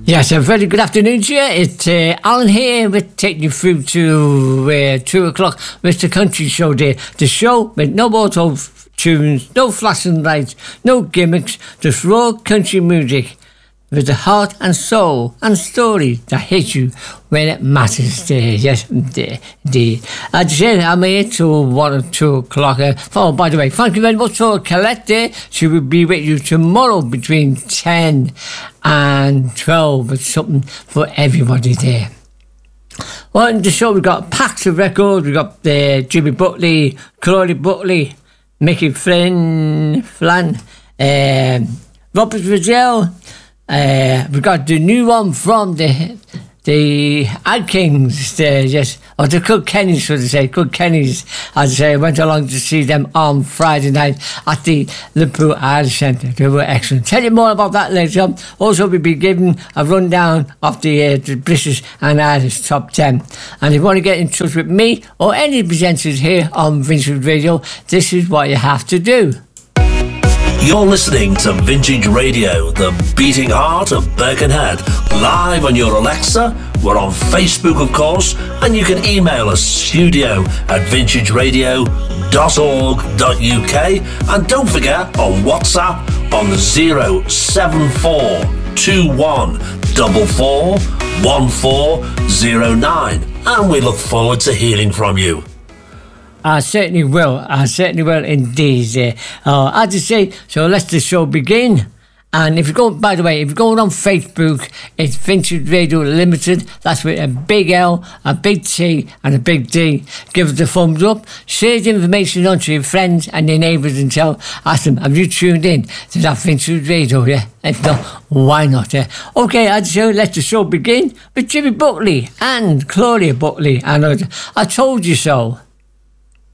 Yes, a very good afternoon to you. It's Alan here with taking you through to 2 o'clock with the Country Show Day. The show with no auto tunes, no flashing lights, no gimmicks, just raw country music with the heart and soul and story that hits you when it matters. Yes, indeed. As I said, I'm here till 1 or 2 o'clock. Oh, by the way, thank you very much for Colette there. She will be with you tomorrow between 10 and 12 with something for everybody there. Well, in the show we've got packs of records. We've got Jimmy Buckley, Claudia Buckley, Mickey Flan, Robert Rizal. We've got the new one from the Ad Kings, yes, or the Kilkennys, should I say, Kilkennys. As I say, I went along to see them on Friday night at the Liverpool Irish Centre. They were excellent. Tell you more about that later on. Also, we'll be giving a rundown of the British and Irish top 10. And if you want to get in touch with me or any presenters here on Vintage Radio, this is what you have to do. You're listening to Vintage Radio, the beating heart of Birkenhead, live on your Alexa. We're on Facebook, of course, and you can email us studio@vintageradio.org.uk, and don't forget on WhatsApp on 07441441409, and we look forward to hearing from you. I certainly will indeed. As I say, so let the show begin. And if you go, by the way, if you're going on Facebook, it's Vintage Radio Limited. That's with a big L, a big T, and a big D. Give us a thumbs up. Share the information on to your friends and your neighbours and ask them, have you tuned in to that Vintage Radio? Yeah. If not, why not? Yeah. Okay, as I say, let the show begin with Jimmy Buckley and Claudia Buckley. And I told you so.